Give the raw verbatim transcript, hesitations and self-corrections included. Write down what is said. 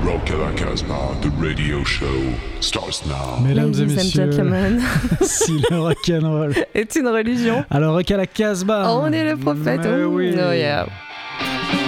Rock à la Casbah, the radio show starts now. Mesdames Ladies et messieurs, and gentlemen, si le rock'n'roll est une religion. alors Rock à la Casbah. Oh, on est le prophète. Mais Oh, oui. oh yeah.